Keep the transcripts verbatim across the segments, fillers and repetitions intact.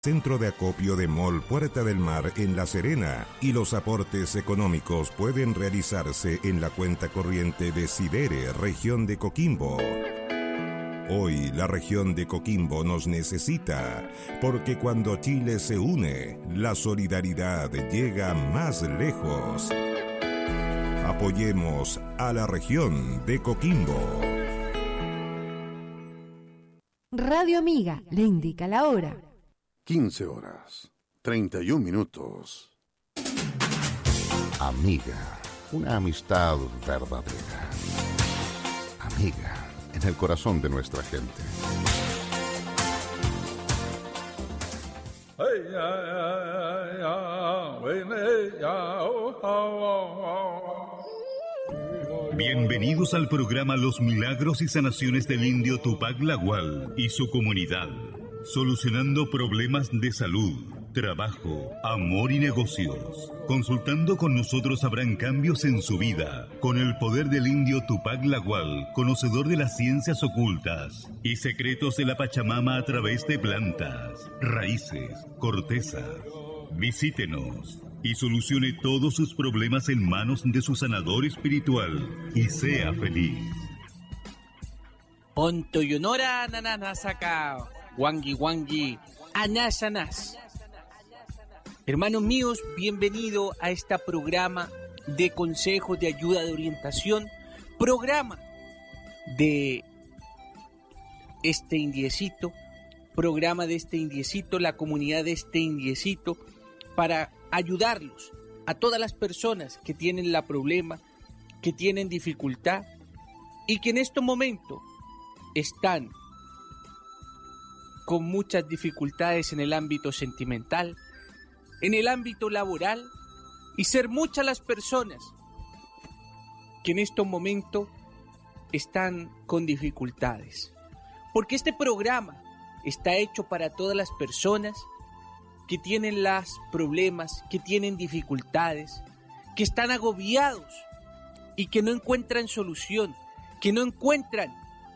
Centro de acopio de Mall Puerta del Mar en La Serena, y los aportes económicos pueden realizarse en la cuenta corriente de Sidere, región de Coquimbo. Hoy la región de Coquimbo nos necesita, porque cuando Chile se une, la solidaridad llega más lejos. Apoyemos a la región de Coquimbo. Radio Amiga le indica la hora. quince horas, treinta y un minutos. Amiga, una amistad verdadera. Amiga, en el corazón de nuestra gente. Bienvenidos al programa Los Milagros y Sanaciones del Indio Tupac Lagual y su comunidad, solucionando problemas de salud, trabajo, amor y negocios. Consultando con nosotros habrán cambios en su vida, con el poder del Indio Tupac Lagual, conocedor de las ciencias ocultas y secretos de la Pachamama a través de plantas, raíces, cortezas. Visítenos y solucione todos sus problemas en manos de su sanador espiritual y sea feliz. Ponto yonora nanana sacao. Wangi Wangi, Anas Anas. Hermanos míos, bienvenido a este programa de consejos, de ayuda, de orientación, programa de este indiecito, programa de este indiecito, la comunidad de este indiecito, para ayudarlos a todas las personas que tienen la problema, que tienen dificultad y que en este momento están con muchas dificultades en el ámbito sentimental, en el ámbito laboral, y ser muchas las personas que en este momento están con dificultades. Porque este programa está hecho para todas las personas que tienen los problemas, que tienen dificultades, que están agobiados y que no encuentran solución, que no encuentran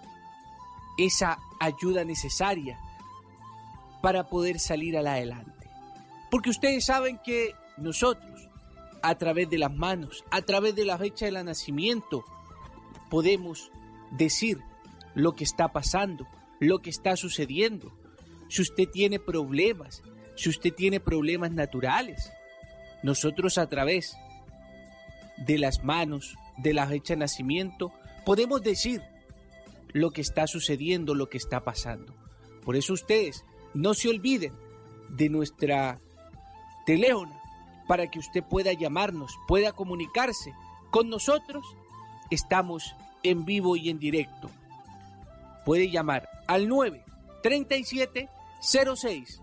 esa ayuda necesaria para poder salir adelante. Porque ustedes saben que nosotros, a través de las manos, a través de la fecha de la nacimiento, podemos decir lo que está pasando, lo que está sucediendo. Si usted tiene problemas, si usted tiene problemas naturales, nosotros a través de las manos, de la fecha de nacimiento, podemos decir lo que está sucediendo, lo que está pasando. Por eso ustedes no se olviden de nuestra teléfono para que usted pueda llamarnos, pueda comunicarse con nosotros. Estamos en vivo y en directo. Puede llamar al nueve treinta y siete cero seis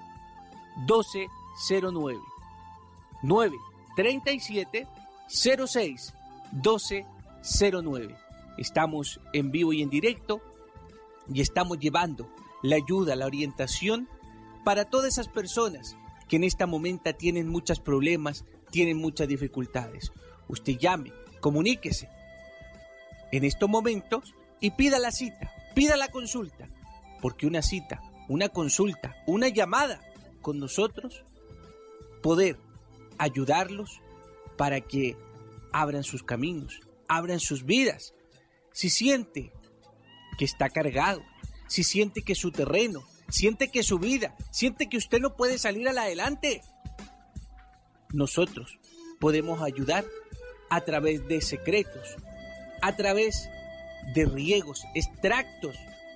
doce cero nueve. nueve treinta y siete cero seis doce cero nueve. Estamos en vivo y en directo y estamos llevando la ayuda, la orientación para todas esas personas que en este momento tienen muchos problemas, tienen muchas dificultades. Usted llame, comuníquese en estos momentos y pida la cita, pida la consulta, porque una cita, una consulta, una llamada con nosotros, poder ayudarlos para que abran sus caminos, abran sus vidas. Si siente que está cargado, si siente que su terreno, siente que su vida, siente que usted no puede salir adelante, nosotros podemos ayudar a través de secretos, a través de riegos, extractos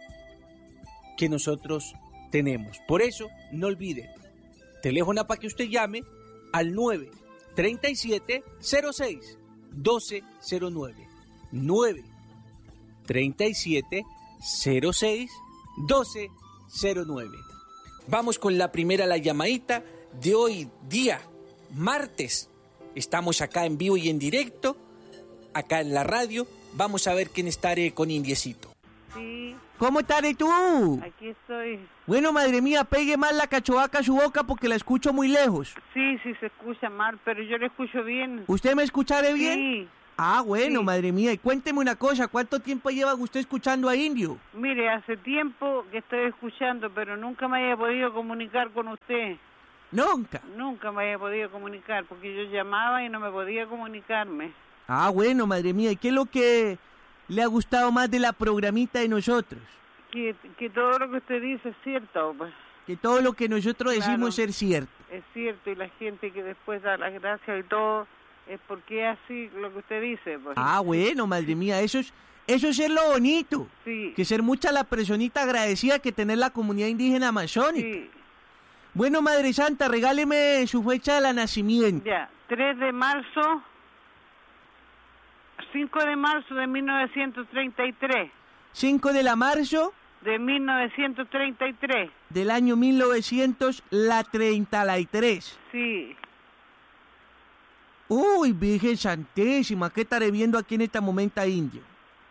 que nosotros tenemos. Por eso, no olvide, teléfono para que usted llame al nueve treinta y siete cero seis doce cero nueve. nueve treinta y siete cero seis doce cero nueve. Vamos con la primera, la llamadita de hoy día, martes. Estamos acá en vivo y en directo, acá en la radio. Vamos a ver quién estaré con Indiecito. Sí. ¿Cómo estaré tú? Aquí estoy. Bueno, madre mía, pegue más la cachovaca a su boca porque la escucho muy lejos. Sí, sí se escucha mal, pero yo le escucho bien. ¿Usted me escucharé bien? Sí. Ah, bueno, Sí. madre mía. Y cuénteme una cosa, ¿cuánto tiempo lleva usted escuchando a Indio? Mire, hace tiempo que estoy escuchando, pero nunca me había podido comunicar con usted. Nunca. Nunca me había podido comunicar, porque yo llamaba y no me podía comunicarme. Ah, bueno, madre mía. ¿Y qué es lo que le ha gustado más de la programita de nosotros? Que, que todo lo que usted dice es cierto, pues. Que todo lo que nosotros Claro. decimos es cierto. Es cierto, y la gente que después da las gracias y todo, es porque es así lo que usted dice, pues. Ah, bueno, madre mía, eso es, eso es ser lo bonito. Sí, Que ser mucha la personita agradecida que tener la comunidad indígena amazónica. sí. Bueno, Madre Santa, regáleme su fecha de la nacimiento. Ya, tres de marzo, cinco de marzo de mil novecientos treinta y tres, cinco de la marzo de mil novecientos treinta y tres, del año mil novecientos treinta y tres. sí. Uy, Virgen Santísima, ¿qué estaré viendo aquí en este momento, Indio?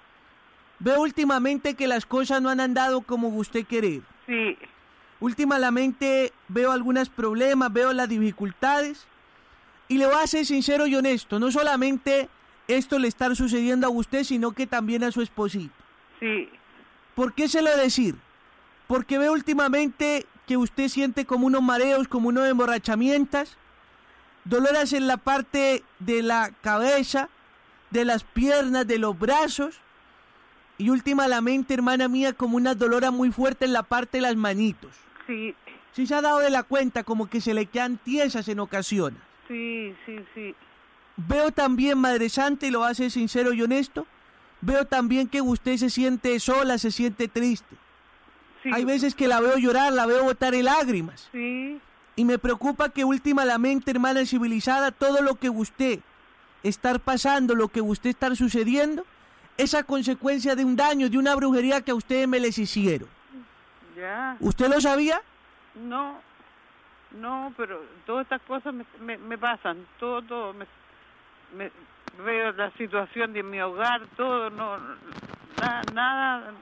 Veo últimamente que las cosas no han andado como usted quiere. Sí, Últimamente veo algunos problemas, veo las dificultades. Y le voy a ser sincero y honesto, no solamente esto le está sucediendo a usted, sino que también a su esposito. sí, ¿Por qué se lo decir? Porque veo últimamente que usted siente como unos mareos, como unos emborrachamientos, dolores en la parte de la cabeza, de las piernas, de los brazos, y últimamente, hermana mía, como una dolora muy fuerte en la parte de las manitos. sí, Si se ha dado de la cuenta, como que se le quedan tiesas en ocasiones. sí, sí, sí, Veo también, Madre Santa, y lo hace sincero y honesto, veo también que usted se siente sola, se siente triste. sí. Hay veces que la veo llorar, la veo botar en lágrimas. Sí, Y me preocupa que últimamente, hermana civilizada, todo lo que usted estar pasando, lo que usted estar sucediendo, es a consecuencia de un daño, de una brujería que a ustedes me les hicieron. ya. ¿Usted lo sabía? No, no, pero todas estas cosas me, me, me pasan, todo, todo, me, me veo la situación de mi hogar, todo, no, na, nada,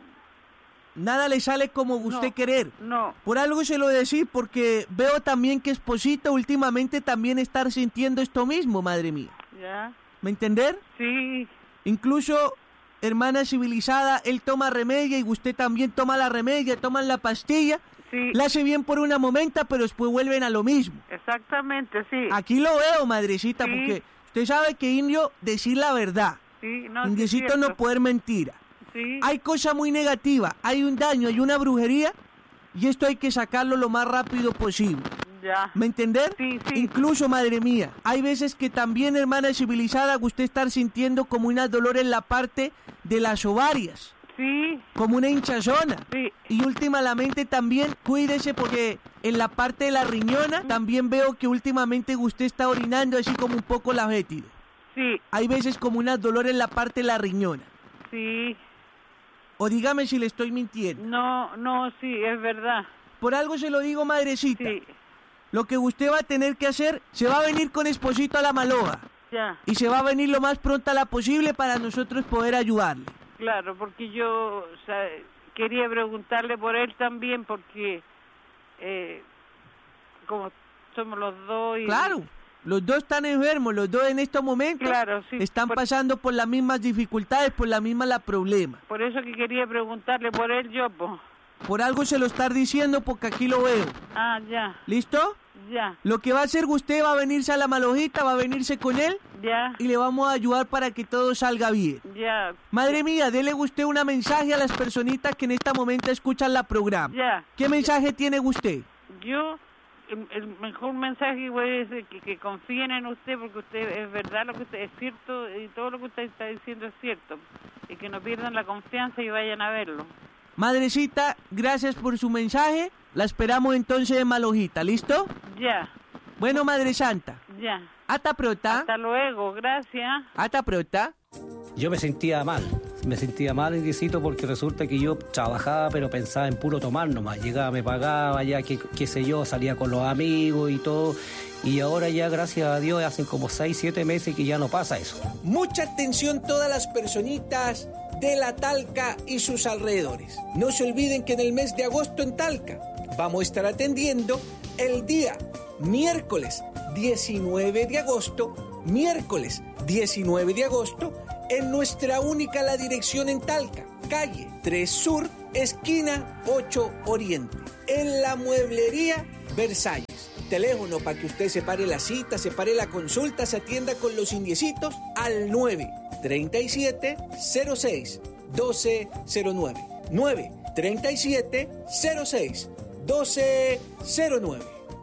Nada le sale como usted No. querer. no, Por algo se lo decís, porque veo también que Esposito últimamente también estar sintiendo esto mismo, madre mía. ya, ¿Me entender? sí, Incluso, hermana civilizada, él toma remedio y usted también toma la remedia, toman la pastilla, sí, la hace bien por una momenta, pero después vuelven a lo mismo. exactamente, sí, Aquí lo veo, madrecita, Sí. porque usted sabe que indio decir la verdad, sí, no, sí, indiecito cierto. no poder mentira. Sí, Hay cosa muy negativa, hay un daño, hay una brujería, y esto hay que sacarlo lo más rápido posible. ya, ¿Me entender? Sí, sí. Incluso, madre mía, hay veces que también, hermana civilizada, usted estar sintiendo como una dolor en la parte de las ovarias, sí, como una hinchazona. sí, Y últimamente también, cuídese porque en la parte de la riñona también veo que últimamente usted está orinando así como un poco la fétido. sí, Hay veces como una dolor en la parte de la riñona. sí, O dígame si le estoy mintiendo. no, no, sí, es verdad, Por algo se lo digo, madrecita. sí, Lo que usted va a tener que hacer, se va a venir con Esposito a la Maloja. ya, Y se va a venir lo más pronto a la posible para nosotros poder ayudarle. claro, porque yo, o sea, quería preguntarle por él también, porque eh, como somos los dos y... Claro, los dos están enfermos, los dos en estos momentos Claro, sí, están por- pasando por las mismas dificultades, por la misma la problema. Por eso que quería preguntarle por él yo, pues. Por algo se lo estar diciendo porque aquí lo veo. Ah, ya, ¿Listo? ya, Lo que va a hacer usted va a venirse a la Malojita, va a venirse con él ya, y le vamos a ayudar para que todo salga bien. ya, Madre mía, dele usted un mensaje a las personitas que en este momento escuchan la programa. ya. ¿Qué mensaje tiene usted? Yo, el, el mejor mensaje güey, es que, que confíen en usted, porque usted es verdad lo que usted es cierto y todo lo que usted está diciendo es cierto. Y que no pierdan la confianza y vayan a verlo. Madrecita, gracias por su mensaje. La esperamos entonces en Malojita, ¿listo? Ya, Bueno, Madre Santa. ya. Hasta prota. Hasta luego, gracias. Hasta prota. Yo me sentía mal, me sentía mal, Indiecito, porque resulta que yo trabajaba pero pensaba en puro tomar nomás. Llegaba, me pagaba, ya que, qué sé yo, salía con los amigos y todo. Y ahora ya, gracias a Dios, hacen como seis, siete meses que ya no pasa eso. Mucha atención todas las personitas de la Talca y sus alrededores. No se olviden que en el mes de agosto en Talca vamos a estar atendiendo el día miércoles diecinueve de agosto, miércoles diecinueve de agosto, en nuestra única La Dirección en Talca, calle tres Sur, esquina ocho Oriente, en la mueblería Versalles. Teléfono para que usted separe la cita, separe la consulta, se atienda con los indiecitos al nueve treinta y siete cero seis doce cero nueve. nueve treinta y siete cero seis doce cero nueve.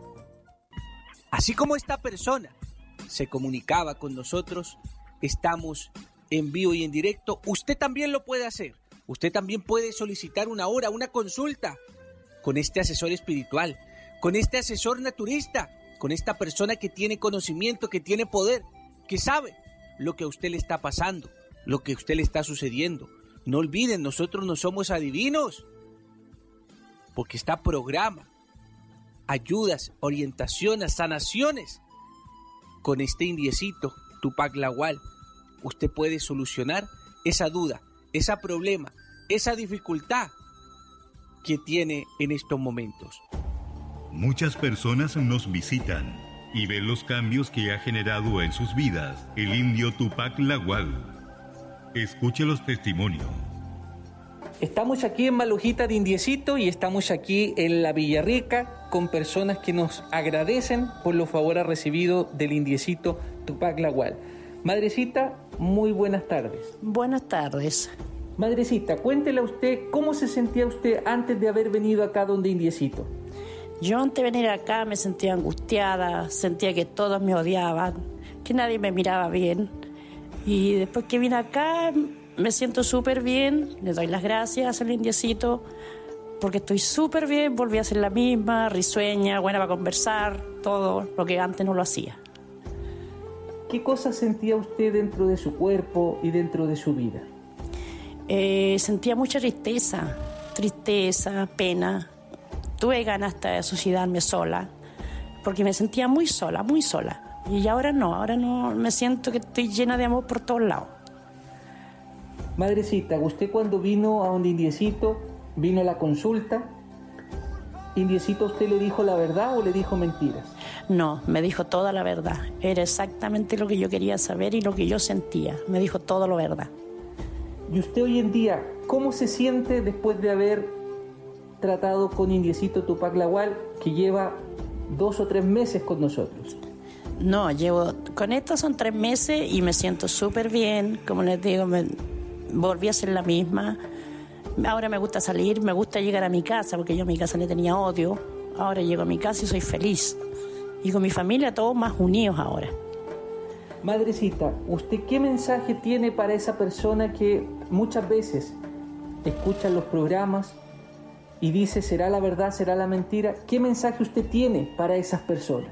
Así como esta persona se comunicaba con nosotros, estamos en vivo y en directo. Usted también lo puede hacer. Usted también puede solicitar una hora, una consulta con este asesor espiritual, con este asesor naturista, con esta persona que tiene conocimiento, que tiene poder, que sabe lo que a usted le está pasando, lo que a usted le está sucediendo. No olviden, nosotros no somos adivinos, porque está programa, ayudas, orientaciones, sanaciones. Con este indiecito, Tupac Lawal, usted puede solucionar esa duda, ese problema, esa dificultad que tiene en estos momentos. Muchas personas nos visitan y ven los cambios que ha generado en sus vidas el indio Tupac Lawal. Escuche los testimonios. Estamos aquí en Malujita de Indiecito y estamos aquí en la Villarrica con personas que nos agradecen por los favores recibidos del indiecito Tupac Lawal. Madrecita, muy buenas tardes. Buenas tardes. Madrecita, cuéntele a usted cómo se sentía usted antes de haber venido acá donde indiecito. Yo antes de venir acá me sentía angustiada, sentía que todos me odiaban, que nadie me miraba bien. Y después que vine acá me siento súper bien, le doy las gracias al indiecito porque estoy súper bien, volví a ser la misma, risueña, buena para conversar, todo lo que antes no lo hacía. ¿Qué cosas sentía usted dentro de su cuerpo y dentro de su vida? Eh, sentía mucha tristeza, tristeza, pena. Tuve ganas hasta de suicidarme sola, porque me sentía muy sola, muy sola. Y ahora no, ahora no, me siento que estoy llena de amor por todos lados. Madrecita, usted cuando vino a donde indiecito, vino a la consulta, ¿indiecito usted le dijo la verdad o le dijo mentiras? No, me dijo toda la verdad. Era exactamente lo que yo quería saber y lo que yo sentía. Me dijo todo lo verdad. ¿Y usted hoy en día cómo se siente después de haber tratado con indiecito Tupac Lawal, que lleva dos o tres meses con nosotros? No, llevo, con esto son tres meses y me siento súper bien. Como les digo, me volví a ser la misma. Ahora me gusta salir, me gusta llegar a mi casa, porque yo a mi casa le tenía odio. Ahora llego a mi casa y soy feliz. Y con mi familia todos más unidos ahora. Madrecita, ¿usted qué mensaje tiene para esa persona que muchas veces escucha los programas y dice, ¿será la verdad, será la mentira? ¿Qué mensaje usted tiene para esas personas?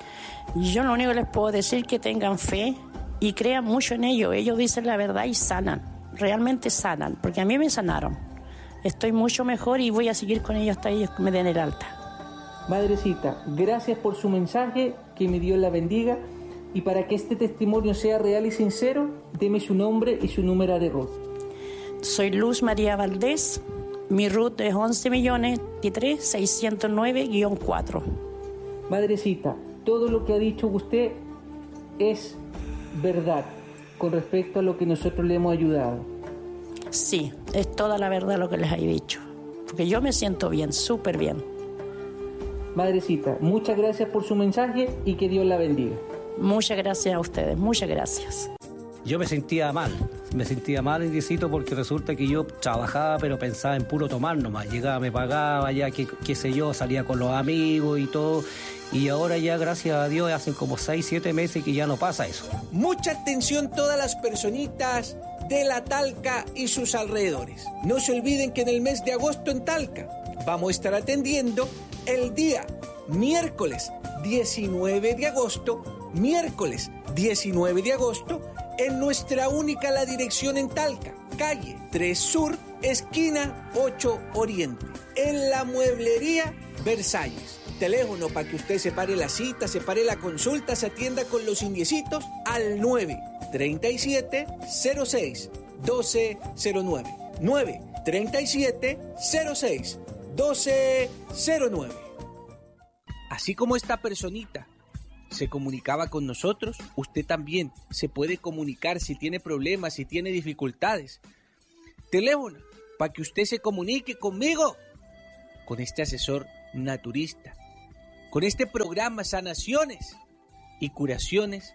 Yo lo único que les puedo decir es que tengan fe y crean mucho en ello. Ellos dicen la verdad y sanan, realmente sanan, porque a mí me sanaron. Estoy mucho mejor y voy a seguir con ellos hasta ellos me den el alta. Madrecita, gracias por su mensaje, que mi Dios la bendiga. Y para que este testimonio sea real y sincero, deme su nombre y su número de R U T. Soy Luz María Valdés. Mi R U T es once millones veintitrés mil seiscientos nueve guión cuatro. Madrecita, todo lo que ha dicho usted es verdad con respecto a lo que nosotros le hemos ayudado. Sí, es toda la verdad lo que les he dicho. Porque yo me siento bien, súper bien. Madrecita, muchas gracias por su mensaje y que Dios la bendiga. Muchas gracias a ustedes, muchas gracias. Yo me sentía mal, me sentía mal, indiecito, porque resulta que yo trabajaba pero pensaba en puro tomar nomás. Llegaba, me pagaba, ya que, qué sé yo, salía con los amigos y todo. Y ahora ya, gracias a Dios, hacen como seis, siete meses que ya no pasa eso. Mucha atención todas las personitas de la Talca y sus alrededores. No se olviden que en el mes de agosto en Talca vamos a estar atendiendo el día miércoles diecinueve de agosto, miércoles diecinueve de agosto, en nuestra única La Dirección en Talca, calle tres Sur, esquina ocho Oriente, en la mueblería Versalles. Teléfono para que usted separe la cita, separe la consulta, se atienda con los indiecitos al nueve treinta y siete cero seis doce cero nueve. nueve treinta y siete cero seis doce cero nueve. Así como esta personita se comunicaba con nosotros, usted también se puede comunicar si tiene problemas, si tiene dificultades. Teléfono, para que usted se comunique conmigo, con este asesor naturista, con este programa Sanaciones y Curaciones,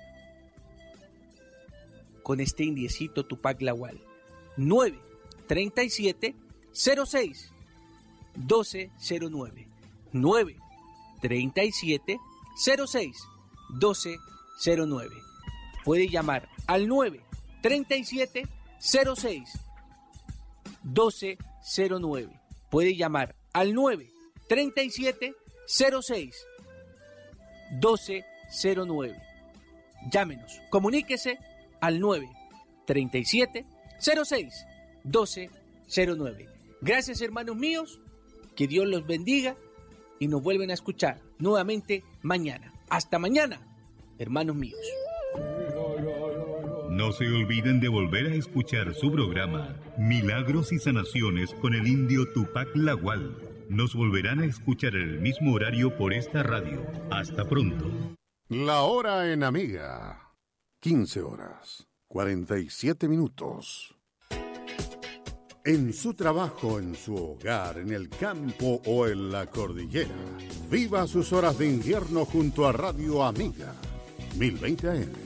con este indiecito Tupac Lawal. nueve treinta y siete cero seis doce cero nueve. nueve treinta y siete cero seis doce cero nueve. Puede llamar al nueve treinta y siete cero seis doce cero nueve. Puede llamar al nueve treinta y siete cero seis doce cero nueve. Llámenos, comuníquese al nueve treinta y siete cero seis doce cero nueve. Gracias, hermanos míos, que Dios los bendiga y nos vuelven a escuchar nuevamente mañana. Hasta mañana, hermanos míos. No se olviden de volver a escuchar su programa Milagros y Sanaciones con el indio Tupac Lawal. Nos volverán a escuchar en el mismo horario por esta radio. Hasta pronto. La hora en Amiga. quince horas, cuarenta y siete minutos. En su trabajo, en su hogar, en el campo o en la cordillera, viva sus horas de invierno junto a Radio Amiga, mil veinte A M.